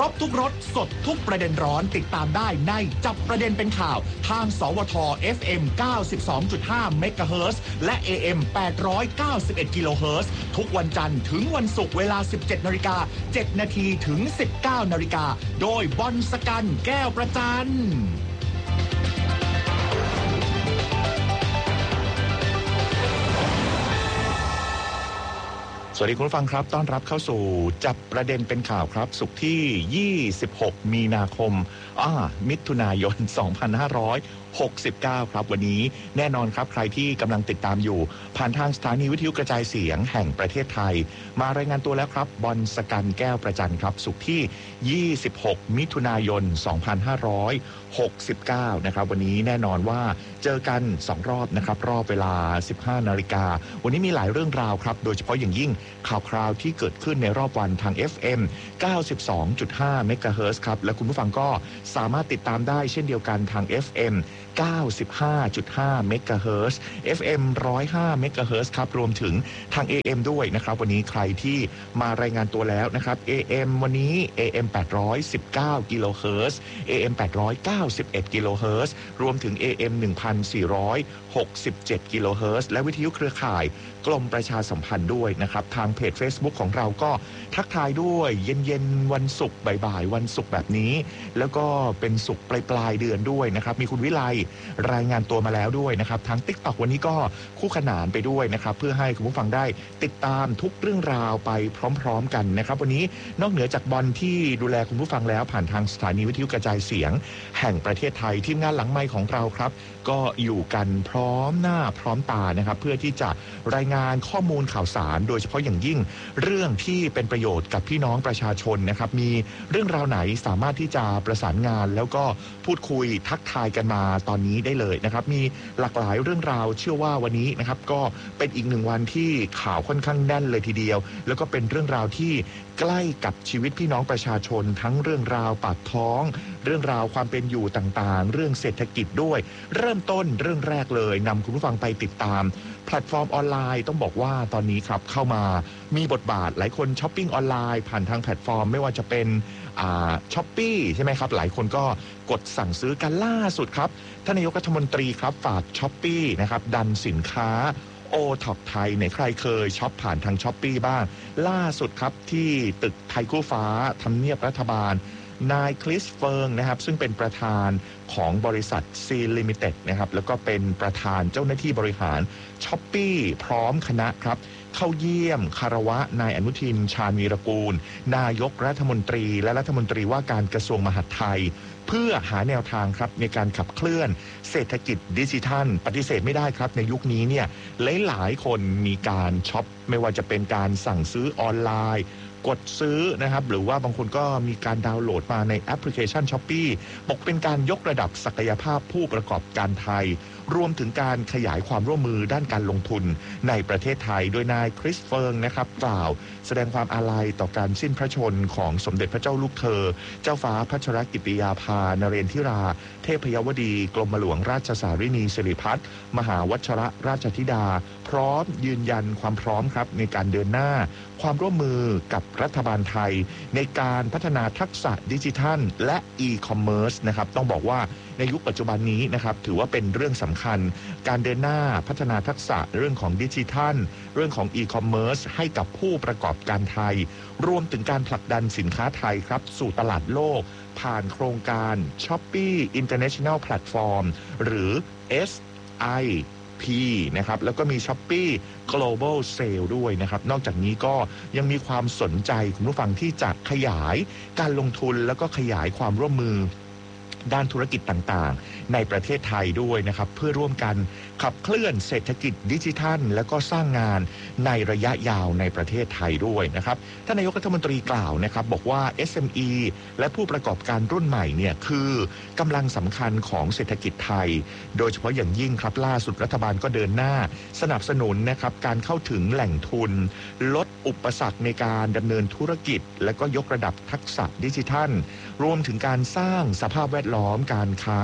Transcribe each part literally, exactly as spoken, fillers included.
รบทุกรสสดทุกประเด็นร้อนติดตามได้ในจับประเด็นเป็นข่าวทางสวท เอฟ เอ็ม เก้าสิบสองจุดห้า เมกะเฮิรตซ์และ เอ เอ็ม แปดร้อยเก้าสิบเอ็ด กิโลเฮิรตซ์ทุกวันจันทร์ถึงวันศุกร์เวลา สิบเจ็ดนาฬิกาเจ็ดนาทีถึง สิบเก้านาฬิกาโดยบอลสกันแก้วประจันสวัสดีคุณผู้ฟังครับต้อนรับเข้าสู่จับประเด็นเป็นข่าวครับศุกร์ที่ยี่สิบหกมีนาคมอ่ามิถุนายนสองพันห้าร้อยหกสิบเก้าครับวันนี้แน่นอนครับใครที่กำลังติดตามอยู่ผ่านทางสถานีวิทยุกระจายเสียงแห่งประเทศไทยมารายงานตัวแล้วครับบอลสกันแก้วประจันครับศุกร์ที่ยี่สิบหกมิถุนายนสองพันห้าร้อยหกสิบเก้านะครับวันนี้แน่นอนว่าเจอกันสองรอบนะครับรอบเวลา สิบห้านาฬิกาวันนี้มีหลายเรื่องราวครับโดยเฉพาะอย่างยิ่งข่าวคราวที่เกิดขึ้นในรอบวันทาง เอฟ เอ็ม เก้าสิบสองจุดห้า เมกะเฮิรตซ์ครับและคุณผู้ฟังก็สามารถติดตามได้เช่นเดียวกันทาง เอฟ เอ็ม เก้าสิบห้าจุดห้า เมกะเฮิรตซ์ เอฟ เอ็ม หนึ่งร้อยห้า เมกะเฮิรตซ์ครับรวมถึงทาง เอ เอ็ม ด้วยนะครับวันนี้ใครที่มารายงานตัวแล้วนะครับ เอ เอ็ม วันนี้ เอ เอ็ม แปดร้อยสิบเก้า กิโลเฮิรตซ์ เอ เอ็ม แปดร้อยเก้าสิบเอ็ด กิโลเฮิรตซ์รวมถึง เอ เอ็ม หนึ่งพันสี่ร้อยหกสิบเจ็ด กิโลเฮิรตซ์และวิทยุเครือข่ายกรมประชาสัมพันธ์ด้วยนะครับทางเพจ Facebook ของเราก็ทักทายด้วยเย็นๆวันศุกร์บ่ายๆวันศุกร์แบบนี้แล้วก็เป็นศุกร์ปลายๆเดือนด้วยนะครับมีคุณวิไลรายงานตัวมาแล้วด้วยนะครับทาง TikTok วันนี้ก็คู่ขนานไปด้วยนะครับเพื่อให้คุณผู้ฟังได้ติดตามทุกเรื่องราวไปพร้อมๆกันนะครับวันนี้นอกเหนือจากบอลที่ดูแลคุณผู้ฟังแล้วผ่านทางสถานีวิทยุกระจายเสียงแห่งประเทศไทยทีมงานหลังไมค์ของเราครับก็อยู่กันพร้อมหน้าพร้อมตานะครับเพื่อที่จะรายงานข้อมูลข่าวสารโดยเฉพาะอย่างยิ่งเรื่องที่เป็นประโยชน์กับพี่น้องประชาชนนะครับมีเรื่องราวไหนสามารถที่จะประสานงานแล้วก็พูดคุยทักทายกันมาตอนนี้ได้เลยนะครับมีหลากหลายเรื่องราวเชื่อว่าวันนี้นะครับก็เป็นอีกหนึ่งวันที่ข่าวค่อนข้างแน่นเลยทีเดียวแล้วก็เป็นเรื่องราวที่ใกล้กับชีวิตพี่น้องประชาชนทั้งเรื่องราวปากท้องเรื่องราวความเป็นอยู่ต่างๆเรื่องเศรษฐกิจด้วยเริ่มต้นเรื่องแรกเลยนำคุณผู้ฟังไปติดตามแพลตฟอร์มออนไลน์ต้องบอกว่าตอนนี้ครับเข้ามามีบทบาทหลายคนช้อปปิ้งออนไลน์ผ่านทางแพลตฟอร์มไม่ว่าจะเป็นอ่าช้อปปี้ใช่ไหมครับหลายคนก็กดสั่งซื้อกันล่าสุดครับท่านนายกรัฐมนตรีครับฝากช้อปปี้นะครับดันสินค้าโอท็อปไทยในใครเคยช็อปผ่านทางช้อปปี้บ้างล่าสุดครับที่ตึกไทยคู่ฟ้าทำเนียบรัฐบาลนายคริสเฟิงนะครับซึ่งเป็นประธานของบริษัทซีลิมิเต็ดนะครับแล้วก็เป็นประธานเจ้าหน้าที่บริหารช้อปปี้พร้อมคณะครับเข้าเยี่ยมคารวะนายอนุทินชาญวีรกูลนายกรัฐมนตรีและรัฐมนตรีว่าการกระทรวงมหาดไทยเพื่อหาแนวทางครับในการขับเคลื่อนเศรษฐกิจดิจิทัลปฏิเสธไม่ได้ครับในยุคนี้เนี่ยหลายๆคนมีการช็อปไม่ว่าจะเป็นการสั่งซื้อออนไลน์กดซื้อนะครับหรือว่าบางคนก็มีการดาวน์โหลดมาในแอปพลิเคชัน Shopee บอกเป็นการยกระดับศักยภาพผู้ประกอบการไทยรวมถึงการขยายความร่วมมือด้านการลงทุนในประเทศไทยโดยนายคริสเฟิงนะครับกล่าวแสดงความอาลัยต่อการสิ้นพระชนของสมเด็จพระเจ้าลูกเธอเจ้าฟ้าพัชรกิติยาภานเรนทิราเทพยวดีกรมหลวงราชสารินีสิริพัฒน์มหาวัชรราชธิดาพร้อมยืนยันความพร้อมครับในการเดินหน้าความร่วมมือกับรัฐบาลไทยในการพัฒนาทักษะดิจิทัลและอีคอมเมิร์ซนะครับต้องบอกว่าในยุคปัจจุบันนี้นะครับถือว่าเป็นเรื่องสำคัญการเดินหน้าพัฒนาทักษะเรื่องของดิจิทัลเรื่องของอีคอมเมิร์ซให้กับผู้ประกอบการไทยรวมถึงการผลักดันสินค้าไทยครับสู่ตลาดโลกผ่านโครงการ Shopee International Platform หรือ เอส ไอ พี นะครับแล้วก็มี Shopee Global Sale ด้วยนะครับนอกจากนี้ก็ยังมีความสนใจคุณผู้ฟังที่จะขยายการลงทุนแล้วก็ขยายความร่วมมือด้านธุรกิจต่างๆในประเทศไทยด้วยนะครับเพื่อร่วมกันขับเคลื่อนเศรษฐกิจดิจิทัลและก็สร้างงานในระยะยาวในประเทศไทยด้วยนะครับท่านนายกรัฐมนตรีกล่าวนะครับบอกว่า เอส เอ็ม อี และผู้ประกอบการรุ่นใหม่เนี่ยคือกำลังสำคัญของเศรษฐกิจไทยโดยเฉพาะอย่างยิ่งครับล่าสุดรัฐบาลก็เดินหน้าสนับสนุนนะครับการเข้าถึงแหล่งทุนลดอุปสรรคในการดำเนินธุรกิจและก็ยกระดับทักษะดิจิทัลรวมถึงการสร้างสภาพแวดล้อมการค้าที่เป็น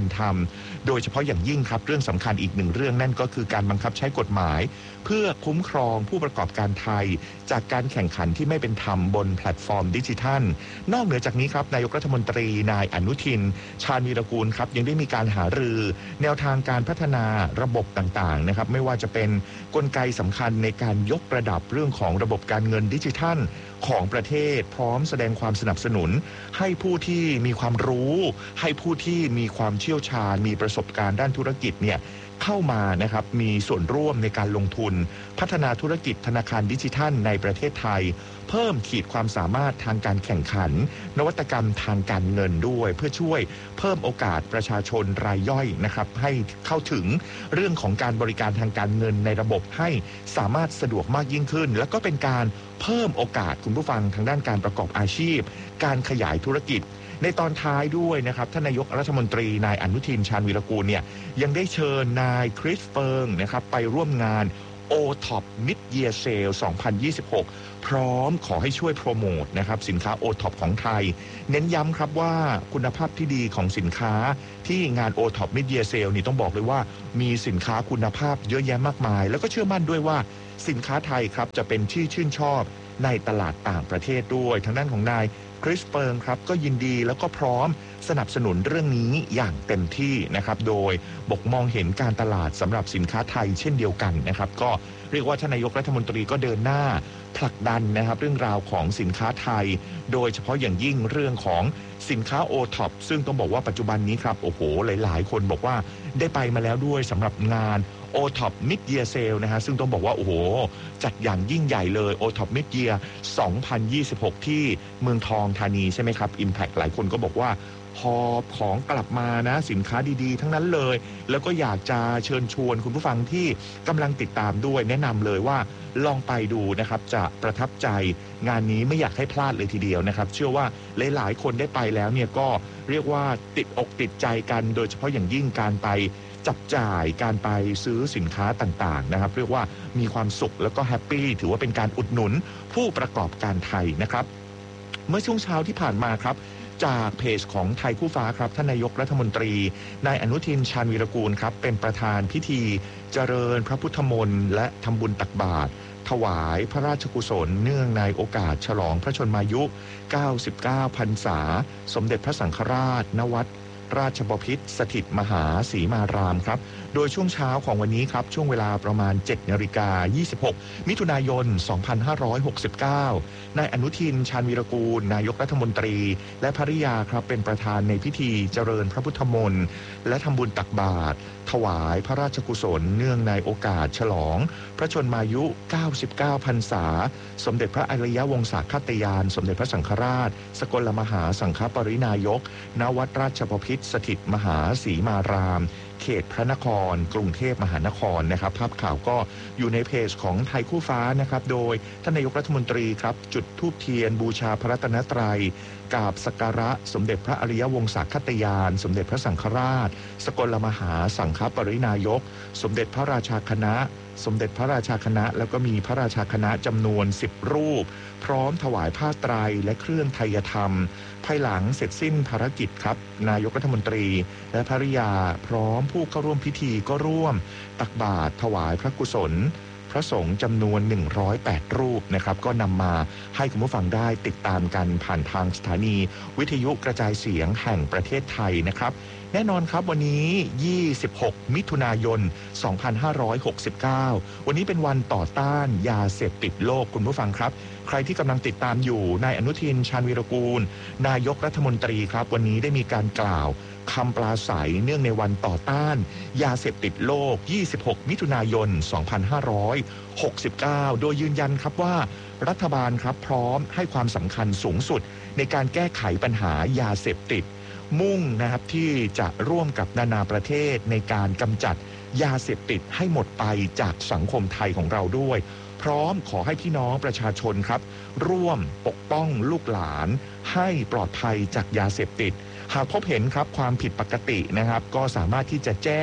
เป็นธรรมโดยเฉพาะอย่างยิ่งครับเรื่องสำคัญอีกหนึ่งเรื่องนั่นก็คือการบังคับใช้กฎหมายเพื่อคุ้มครองผู้ประกอบการไทยจากการแข่งขันที่ไม่เป็นธรรมบนแพลตฟอร์มดิจิทัลนอกเหนือจากนี้ครับนายกรัฐมนตรีนายอนุทินชาญวีรกูลครับยังได้มีการหารือแนวทางการพัฒนาระบบต่างๆนะครับไม่ว่าจะเป็นกลไกสำคัญในการยกระดับเรื่องของระบบการเงินดิจิทัลของประเทศพร้อมแสดงความสนับสนุนให้ผู้ที่มีความรู้ให้ผู้ที่มีความเชี่ยวชาญมีประสบการณ์ด้านธุรกิจเนี่ยเข้ามานะครับมีส่วนร่วมในการลงทุนพัฒนาธุรกิจธนาคารดิจิทัลในประเทศไทยเพิ่มขีดความสามารถทางการแข่งขันนวัตกรรมทางการเงินด้วยเพื่อช่วยเพิ่มโอกาสประชาชนรายย่อยนะครับให้เข้าถึงเรื่องของการบริการทางการเงินในระบบให้สามารถสะดวกมากยิ่งขึ้นแล้วก็เป็นการเพิ่มโอกาสคุณผู้ฟังทางด้านการประกอบอาชีพการขยายธุรกิจในตอนท้ายด้วยนะครับท่านนายกรัฐมนตรีนายอนุทินชาญวีรกูลเนี่ยยังได้เชิญนายคริสเฟิงนะครับไปร่วมงาน โอ ท็อป Mid-Year Sale สองพันยี่สิบหกพร้อมขอให้ช่วยโปรโมทนะครับสินค้า โอ ท็อป ของไทยเน้นย้ำครับว่าคุณภาพที่ดีของสินค้าที่งาน โอ ท็อป Mid-Year Sale นี่ต้องบอกเลยว่ามีสินค้าคุณภาพเยอะแยะมากมายแล้วก็เชื่อมั่นด้วยว่าสินค้าไทยครับจะเป็นที่ชื่นชอบในตลาดต่างประเทศด้วยทางด้านของนายคริสเฟิงครับก็ยินดีแล้วก็พร้อมสนับสนุนเรื่องนี้อย่างเต็มที่นะครับโดยบอกมองเห็นการตลาดสำหรับสินค้าไทยเช่นเดียวกันนะครับก็เรียกว่าท่านนายกรัฐมนตรีก็เดินหน้าผลักดันนะครับเรื่องราวของสินค้าไทยโดยเฉพาะอย่างยิ่งเรื่องของสินค้า โอ ท็อป ซึ่งต้องบอกว่าปัจจุบันนี้ครับโอ้โหหลายๆคนบอกว่าได้ไปมาแล้วด้วยสำหรับงาน โอ ท็อป Mid-Year Sale นะฮะซึ่งต้องบอกว่าโอ้โหจัดอย่างยิ่งใหญ่เลย โอ ท็อป Mid-Year สองพันยี่สิบหกที่เมืองทองธานีใช่ไหมครับ Impact หลายคนก็บอกว่าพอของกลับมานะสินค้าดีๆทั้งนั้นเลยแล้วก็อยากจะเชิญชวนคุณผู้ฟังที่กำลังติดตามด้วยแนะนำเลยว่าลองไปดูนะครับจะประทับใจงานนี้ไม่อยากให้พลาดเลยทีเดียวนะครับเชื่อว่าหลายๆคนได้ไปแล้วเนี่ยก็เรียกว่าติดอกติดใจกันโดยเฉพาะอย่างยิ่งการไปจับจ่ายการไปซื้อสินค้าต่างๆนะครับเรียกว่ามีความสุขแล้วก็แฮปปี้ถือว่าเป็นการอุดหนุนผู้ประกอบการไทยนะครับเมื่อช่วงเช้าที่ผ่านมาครับจากเพจของไทยคู่ฟ้าครับท่านนายกรัฐมนตรีนายอนุทินชาญวีรกูลครับเป็นประธานพิธีเจริญพระพุทธมนต์และทำบุญตักบาตรถวายพระราชกุศลเนื่องในโอกาสฉลองพระชนมายุเก้าสิบเก้าพรรษาสมเด็จพระสังฆราชณวัดราชบพิตรสถิตมหาศรีมารามครับโดยช่วงเช้าของวันนี้ครับช่วงเวลาประมาณ เจ็ดนาฬิกายี่สิบหกมิถุนายนสองพันห้าร้อยหกสิบเก้านายอนุทินชาญวีรกูลนายกรัฐมนตรีและภริยาครับเป็นประธานในพิธีเจริญพระพุทธมนต์และทำบุญตักบาตรถวายพระราชกุศลเนื่องในโอกาสฉลองพระชนมายุเก้าสิบเก้าพรรษาสมเด็จพระอริยวงศาคตยานสมเด็จพระสังฆราชสกลมหาสังฆปรินายกณวัดราชบพิตรสถิตมหาศรีมารามเขตพระนครกรุงเทพมหานครนะครับภาพข่าวก็อยู่ในเพจของไทยคู่ฟ้านะครับโดยท่านนายกรัฐมนตรีครับจุดธูปเทียนบูชาพระรัตนตรัยกราบสักการะสมเด็จพระอริยวงศาคตยานสมเด็จพระสังฆราชสกลมหาสังฆปรินายกสมเด็จพระราชาคณะสมเด็จพระราชาคณะแล้วก็มีพระราชาคณะจำนวนสิบรูปพร้อมถวายผ้าไตรและเครื่องไทยธรรมภายหลังเสร็จสิ้นภารกิจครับนายกรัฐมนตรีและภริยาพร้อมผู้เข้าร่วมพิธีก็ร่วมตักบาตรถวายพระกุศลพระสงฆ์จำนวนหนึ่งร้อยแปดรูปนะครับก็นำมาให้คุณผู้ฟังได้ติดตามกันผ่านทางสถานีวิทยุกระจายเสียงแห่งประเทศไทยนะครับแน่นอนครับวันนี้ยี่สิบหกมิถุนายนสองพันห้าร้อยหกสิบเก้าวันนี้เป็นวันต่อต้านยาเสพติดโลกคุณผู้ฟังครับใครที่กำลังติดตามอยู่นายอนุทินชาญวีรกูลนายกรัฐมนตรีครับวันนี้ได้มีการกล่าวคำปราศัยเนื่องในวันต่อต้านยาเสพติดโลกยี่สิบหกมิถุนายนสองพันห้าร้อยหกสิบเก้าโดยยืนยันครับว่ารัฐบาลครับพร้อมให้ความสำคัญสูงสุดในการแก้ไขปัญหายาเสพติดมุ่งนะครับที่จะร่วมกับนานาประเทศในการกำจัดยาเสพติดให้หมดไปจากสังคมไทยของเราด้วยพร้อมขอให้พี่น้องประชาชนครับร่วมปกป้องลูกหลานให้ปลอดภัยจากยาเสพติดหากพบเห็นครับความผิดปกตินะครับก็สามารถที่จะแจ้ง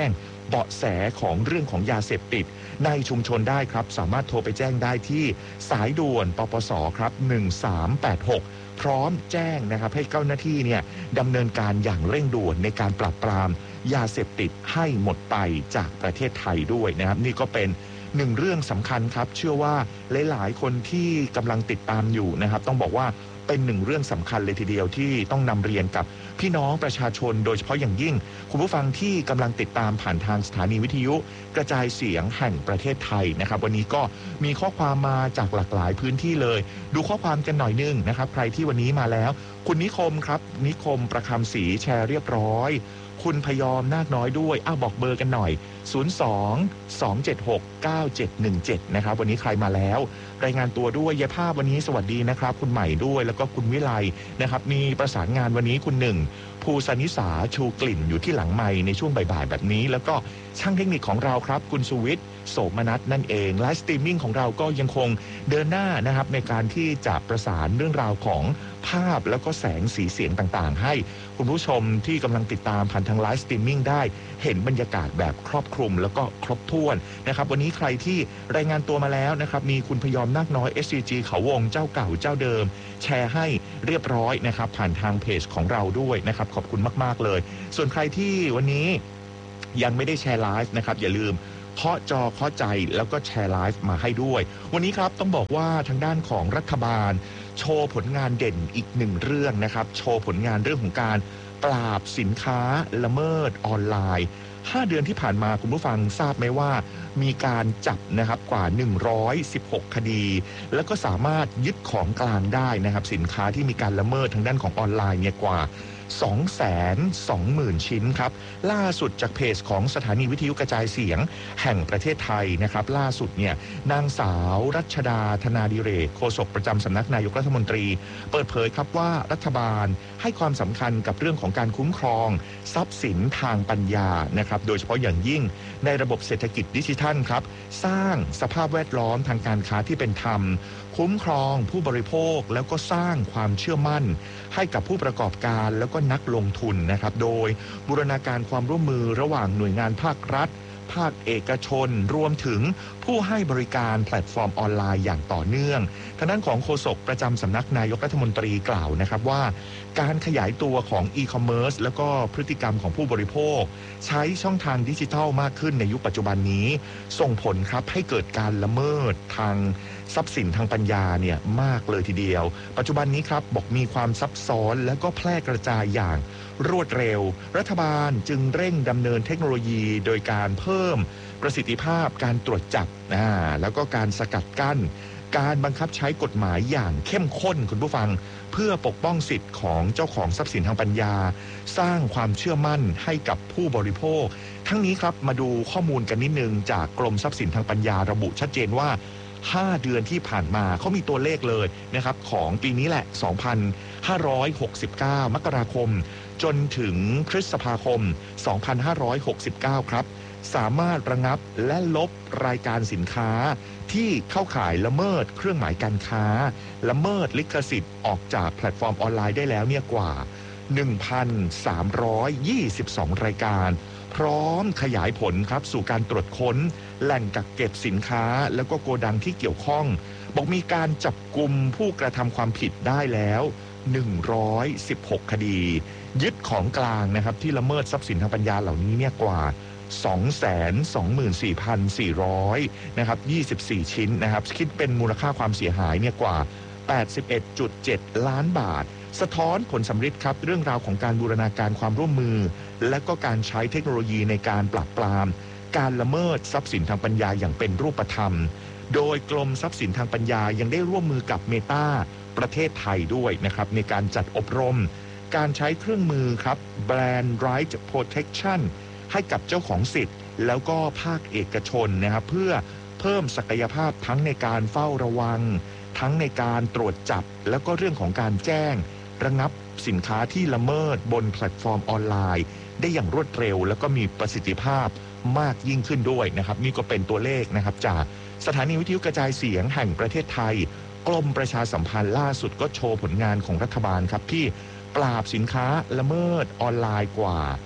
เบาะแสของเรื่องของยาเสพติดในชุมชนได้ครับสามารถโทรไปแจ้งได้ที่สายด่วนปปสครับหนึ่งสามแปดหกพร้อมแจ้งนะครับให้เจ้าหน้าที่เนี่ยดำเนินการอย่างเร่งด่วนในการปราบปรามยาเสพติดให้หมดไปจากประเทศไทยด้วยนะครับนี่ก็เป็นหนึ่งเรื่องสำคัญครับเชื่อว่าหลายๆคนที่กำลังติดตามอยู่นะครับต้องบอกว่าเป็นหนึ่งเรื่องสำคัญเลยทีเดียวที่ต้องนำเรียนกับพี่น้องประชาชนโดยเฉพาะอย่างยิ่งคุณผู้ฟังที่กำลังติดตามผ่านทางสถานีวิทยุกระจายเสียงแห่งประเทศไทยนะครับวันนี้ก็มีข้อความมาจากหลากหลายพื้นที่เลยดูข้อความกันหน่อยนึงนะครับใครที่วันนี้มาแล้วคุณนิคมครับนิคมประคำศรีแชร์เรียบร้อยคุณพยอมนาคน้อยด้วยอ้าวบอกเบอร์กันหน่อยศูนย์ สอง สอง เจ็ด หก เก้า เจ็ด หนึ่ง เจ็ดนะครับวันนี้ใครมาแล้วรายงานตัวด้วยยายภาพวันนี้สวัสดีนะครับคุณใหม่ด้วยแล้วก็คุณวิไลนะครับมีประสานงานวันนี้คุณหนึ่งภูสนิสาชูกลิ่นอยู่ที่หลังไมค์ในช่วงบ่ายๆแบบนี้แล้วก็ช่างเทคนิคของเราครับคุณสุวิทย์โสมนัสนั่นเองไลฟ์สตรีมมิ่งของเราก็ยังคงเดินหน้านะครับในการที่จะประสานเรื่องราวของภาพแล้วก็แสงสีเสียงต่างๆให้คุณผู้ชมที่กำลังติดตามผ่านทางไลฟ์สตรีมมิ่งได้เห็นบรรยากาศแบบครอบคลุมแล้วก็ครบถ้วนนะครับวันนี้ใครที่รายงานตัวมาแล้วนะครับมีคุณพยอมนาคน้อย เอส ซี จี เขาวงเจ้าเก่าเจ้าเดิมแชร์ให้เรียบร้อยนะครับผ่านทางเพจของเราด้วยนะครับขอบคุณมากๆเลยส่วนใครที่วันนี้ยังไม่ได้แชร์ไลฟ์นะครับอย่าลืมเคาะจอเคาะใจแล้วก็แชร์ไลฟ์มาให้ด้วยวันนี้ครับต้องบอกว่าทางด้านของรัฐบาลโชว์ผลงานเด่นอีกหนึ่งเรื่องนะครับโชว์ผลงานเรื่องของการปราบสินค้าละเมิดออนไลน์ห้าเดือนที่ผ่านมาคุณผู้ฟังทราบไหมว่ามีการจับนะครับกว่าหนึ่งร้อยสิบหกคดีแล้วก็สามารถยึดของกลางได้นะครับสินค้าที่มีการละเมิดทางด้านของออนไลน์เนี่ยกว่า สองแสนสองหมื่น ชิ้นครับล่าสุดจากเพจของสถานีวิทยุกระจายเสียงแห่งประเทศไทยนะครับล่าสุดเนี่ยนางสาวรัชดาธนาดิเรกโฆษกประจำสำนักนายกรัฐมนตรีเปิดเผยครับว่ารัฐบาลให้ความสำคัญกับเรื่องของการคุ้มครองทรัพย์สินทางปัญญานะครับโดยเฉพาะอย่างยิ่งในระบบเศรษฐกิจดิจิทัลครับสร้างสภาพแวดล้อมทางการค้าที่เป็นธรรมคุ้มครองผู้บริโภคแล้วก็สร้างความเชื่อมั่นให้กับผู้ประกอบการแล้วก็นักลงทุนนะครับโดยบูรณาการความร่วมมือระหว่างหน่วยงานภาครัฐภาคเอกชนรวมถึงผู้ให้บริการแพลตฟอร์มออนไลน์อย่างต่อเนื่องทางด้านของโฆษกประจำสำนักนายกรัฐมนตรีกล่าวนะครับว่าการขยายตัวของอีคอมเมิร์ซแล้วก็พฤติกรรมของผู้บริโภคใช้ช่องทางดิจิทัลมากขึ้นในยุคปัจจุบันนี้ส่งผลครับให้เกิดการละเมิดทางทรัพย์สินทางปัญญาเนี่ยมากเลยทีเดียวปัจจุบันนี้ครับบอกมีความซับซ้อนและก็แพร่กระจายอย่างรวดเร็วรัฐบาลจึงเร่งดำเนินเทคโนโลยีโดยการเพิ่มประสิทธิภาพการตรวจจับนะแล้วก็การสกัดกั้นการบังคับใช้กฎหมายอย่างเข้มข้นคุณผู้ฟังเพื่อปกป้องสิทธิ์ของเจ้าของทรัพย์สินทางปัญญาสร้างความเชื่อมั่นให้กับผู้บริโภคทั้งนี้ครับมาดูข้อมูลกันนิดนึงจากกรมทรัพย์สินทางปัญญาระบุชัดเจนว่าห้าเดือนที่ผ่านมาเขามีตัวเลขเลยนะครับของปีนี้แหละสองพันห้าร้อยหกสิบเก้ามกราคมจนถึงพฤษภาคมสองพันห้าร้อยหกสิบเก้าครับสามารถระงับและลบรายการสินค้าที่เข้าข่ายละเมิดเครื่องหมายการค้าละเมิดลิขสิทธิ์ออกจากแพลตฟอร์มออนไลน์ได้แล้วเนี่ยกว่า หนึ่งพันสามร้อยยี่สิบสอง รายการพร้อมขยายผลครับสู่การตรวจค้นแหล่งกักเก็บสินค้าแล้วก็โกดังที่เกี่ยวข้องบอกมีการจับกุมผู้กระทำความผิดได้แล้วหนึ่งร้อยสิบหกคดียึดของกลางนะครับที่ละเมิดทรัพย์สินทางปัญญาเหล่านี้เนี่ยกว่า สองแสนสองหมื่นสี่พันสี่ร้อย นะครับยี่สิบสี่ชิ้นนะครับคิดเป็นมูลค่าความเสียหายเนี่ยกว่า แปดสิบเอ็ดจุดเจ็ด ล้านบาทสะท้อนผลสำฤทธิ์ครับเรื่องราวของการบูรณาการความร่วมมือและก็การใช้เทคโนโลยีในการปราบปรามการละเมิดทรัพย์สินทางปัญญาอย่างเป็นรูปธรรมโดยกรมทรัพย์สินทางปัญญายังได้ร่วมมือกับเมตาประเทศไทยด้วยนะครับในการจัดอบรมการใช้เครื่องมือครับ Brand Right Protection ให้กับเจ้าของสิทธิ์แล้วก็ภาคเอกชนนะครับเพื่อเพิ่มศักยภาพทั้งในการเฝ้าระวังทั้งในการตรวจจับแล้วก็เรื่องของการแจ้งระงับสินค้าที่ละเมิดบนแพลตฟอร์มออนไลน์ได้อย่างรวดเร็วแล้วก็มีประสิทธิภาพมากยิ่งขึ้นด้วยนะครับนี่ก็เป็นตัวเลขนะครับจากสถานีวิทยุกระจายเสียงแห่งประเทศไทยกรมประชาสัมพันธ์ล่าสุดก็โชว์ผลงานของรัฐบาลครับที่ปราบสินค้าละเมิดออนไลน์กว่า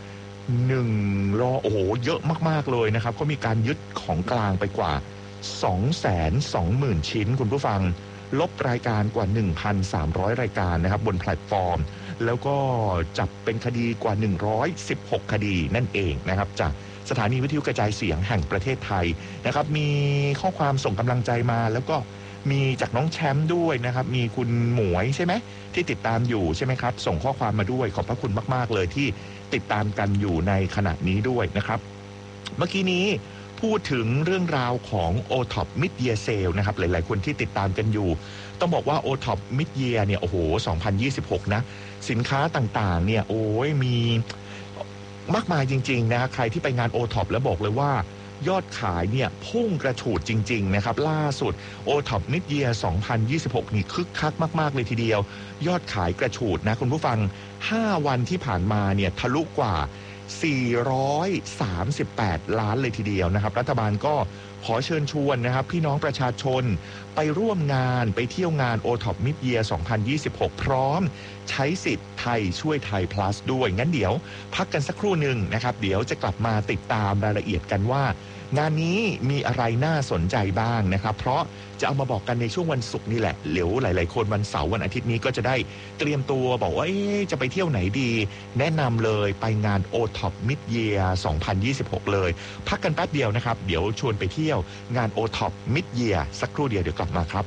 หนึ่งรอโอ้โหเยอะมากๆเลยนะครับเขามีการยึดของกลางไปกว่า สองแสนสองหมื่น ชิ้นคุณผู้ฟังลบรายการกว่า หนึ่งพันสามร้อย รายการนะครับบนแพลตฟอร์มแล้วก็จับเป็นคดีกว่าหนึ่งร้อยสิบหกคดีนั่นเองนะครับจากสถานีวิทยุกระจายเสียงแห่งประเทศไทยนะครับมีข้อความส่งกำลังใจมาแล้วก็มีจากน้องแชมป์ด้วยนะครับมีคุณหมวยใช่ไหมที่ติดตามอยู่ใช่ไหมครับส่งข้อความมาด้วยขอบพระคุณมากๆเลยที่ติดตามกันอยู่ในขณะนี้ด้วยนะครับเมื่อกี้นี้พูดถึงเรื่องราวของ โอ ท็อป Mid-Year Sale นะครับหลายๆคนที่ติดตามกันอยู่ต้องบอกว่า โอ ท็อป Mid-Year เนี่ยโอ้โหสองพันยี่สิบหกนะสินค้าต่างๆเนี่ยโอ้ยมีมากมายจริงๆนะใครที่ไปงาน โอ ท็อป แล้วบอกเลยว่ายอดขายเนี่ยพุ่งกระฉูดจริงๆนะครับล่าสุด โอ ท็อป Mid-Year สองพันยี่สิบหกนี่คึกคักมากๆเลยทีเดียวยอดขายกระฉูดนะคุณผู้ฟังห้าวันที่ผ่านมาเนี่ยทะลุกว่าสี่ร้อยสามสิบแปดล้านเลยทีเดียวนะครับรัฐบาลก็ขอเชิญชวนนะครับพี่น้องประชาชนไปร่วมงานไปเที่ยวงาน โอ ท็อป Mid-Year สองพันยี่สิบหกพร้อมใช้สิทธิ์ไทยช่วยไทย plus ด้วยงั้นเดี๋ยวพักกันสักครู่หนึ่งนะครับเดี๋ยวจะกลับมาติดตามรายละเอียดกันว่างานนี้มีอะไรน่าสนใจบ้างนะครับเพราะจะเอามาบอกกันในช่วงวันศุกร์นี่แหละเดี๋ยวหลายๆคนวันเสาร์วันอาทิตย์นี้ก็จะได้เตรียมตัวบอกว่าจะไปเที่ยวไหนดีแนะนำเลยไปงาน โอ ท็อป Mid-Year สองพันยี่สิบหกเลยพักกันแป๊บเดียวนะครับเดี๋ยวชวนไปเที่ยวงาน โอ ท็อป Mid-Year สักครู่เดียวเดี๋ยวกลับมาครับ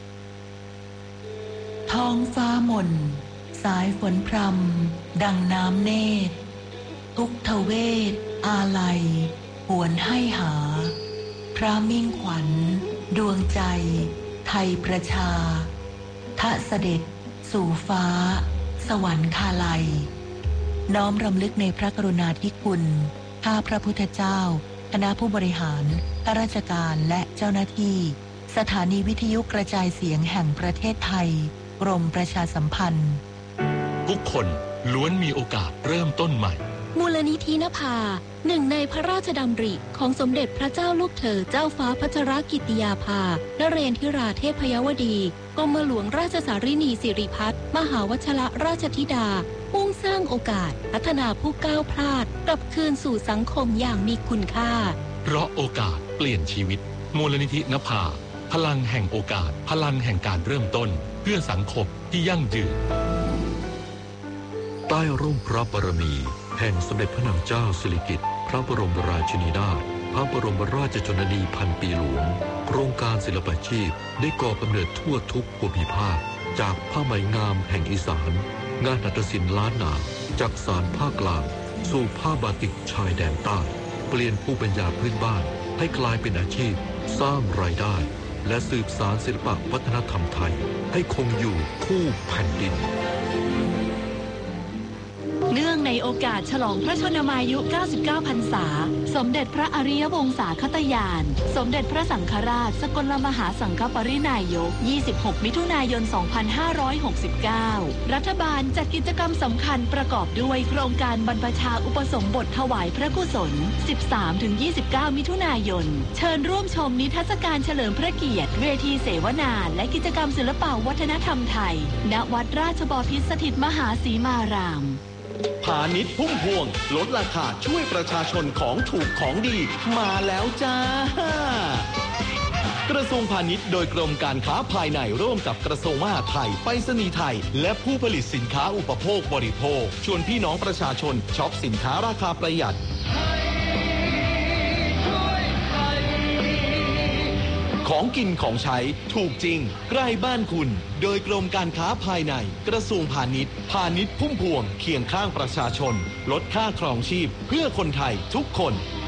ท้องฟ้ามนสายฝนพรำดังน้ำเนตรทุกทเวทอาลัยหวนให้หาพระมิ่งขวัญดวงใจไทยประชาทะเสด็จสู่ฟ้าสวรรคาลัยน้อมรำลึกในพระกรุณาธิคุณข้าพระพุทธเจ้าคณะผู้บริหารข้าราชการและเจ้าหน้าที่สถานีวิทยุกระจายเสียงแห่งประเทศไทยกรมประชาสัมพันธ์ทุกคนล้วนมีโอกาสเริ่มต้นใหม่มูลนิธินภาหนึ่งในพระราชดำริของสมเด็จพระเจ้าลูกเธอเจ้าฟ้าพัชรกิติยาภานเรนทิราเทพยวดีกรมหลวงราชสารินีสิริพัฒน์มหาวชรราชธิดามุ่งสร้างโอกาสพัฒนาผู้ก้าวพลาดกลับคืนสู่สังคมอย่างมีคุณค่าเพราะโอกาสเปลี่ยนชีวิตมูลนิธินภาพลังแห่งโอกาสพลังแห่งการเริ่มต้นเพื่อสังคมที่ยั่งยืนใต้ร่มพระบารมีแห่งสมเด็จพระนางเจ้าสิริกิติ์พระบรมราชินีนาถพระบรมราชชนนีพันปีหลวงโครงการศิลปาชีพได้ก่อกำเนิดทั่วทุกภูมิภาคจากผ้าไหมงามแห่งอีสานงานหัตถศิลป์ล้านนาจากสานภาคกลางสู่ผ้าบาติกชายแดนใต้เปลี่ยนผู้ปัญญาพื้นบ้านให้กลายเป็นอาชีพสร้างรายได้และสืบสานศิลปวัฒนธรรมไทยให้คงอยู่คู่แผ่นดินเนื่องในโอกาสฉลองพระชนมายุเก้าสิบเก้าพรรษาสมเด็จพระอริยวงศาคตญาณสมเด็จพระสังฆราชสกลมหาสังฆปรินายกยี่สิบหกมิถุนายนสองพันห้าร้อยหกสิบเก้ารัฐบาลจัดกิจกรรมสำคัญประกอบด้วยโครงการบรรพชาอุปสมบทถวายพระกุศล สิบสามถึงยี่สิบเก้า มิถุนายนเชิญร่วมชมนิทรรศการเฉลิมพระเกียรติเวทีเสวนาและกิจกรรมศิลปวัฒนธรรมไทยณวัดราชบพิตรสถิตมหาสีมารามพาณิชย์พุ่มพวงลดราคาช่วยประชาชนของถูกของดีมาแล้วจ้ากระทรวงพาณิชย์โดยกรมการค้าภายในร่วมกับกระทรวงมหาดไทยไปรษณีย์ไทยและผู้ผลิตสินค้าอุปโภคบริโภคชวนพี่น้องประชาชนช็อปสินค้าราคาประหยัดของกินของใช้ถูกจริงใกล้บ้านคุณโดยกรมการค้าภายในกระทรวงพาณิชย์พาณิชย์พุ่มพวงเคียงข้างประชาชนลดค่าครองชีพเพื่อคนไทยทุกคน